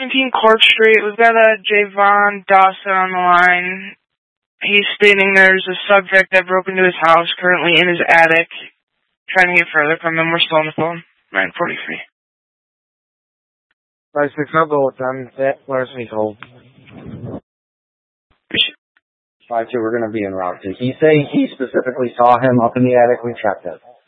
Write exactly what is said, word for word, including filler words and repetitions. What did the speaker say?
seventeen Court Street. We've got a Javon Dawson on the line. He's stating there's a subject that broke into his house, currently in his attic. Trying to get further from him. We're still on the phone. nine forty-three. five six, I'll go with them. That last week hold. five two, we're going to be in route two. He's saying he specifically saw him up in the attic. We checked it.